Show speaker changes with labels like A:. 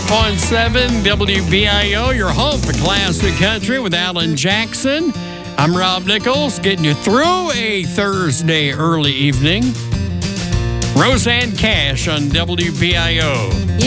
A: 96.7 WBIO, your home for classic country with Alan Jackson. I'm Rob Nichols, getting you through a Thursday early evening. Roseanne Cash on WBIO.